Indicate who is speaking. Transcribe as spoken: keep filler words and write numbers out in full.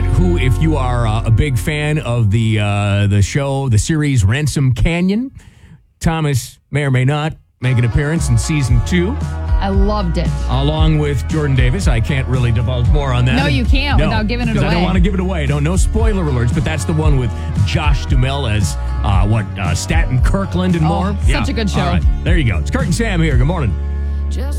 Speaker 1: Matt, who, if you are uh, a big fan of the uh, the show, the series Ransom Canyon, Thomas may or may not make an appearance in season two.
Speaker 2: I loved it.
Speaker 1: Along with Jordan Davis. I can't really divulge more on that.
Speaker 2: No, you can't
Speaker 1: no,
Speaker 2: without giving it away.
Speaker 1: I don't want to give it away. Don't no spoiler alerts, but that's the one with Josh Duhamel as uh, what uh, Staten Kirkland and
Speaker 2: oh,
Speaker 1: more.
Speaker 2: Such
Speaker 1: yeah.
Speaker 2: a good show.
Speaker 1: All right. There you go. It's Kurt and Sam here. Good morning. Just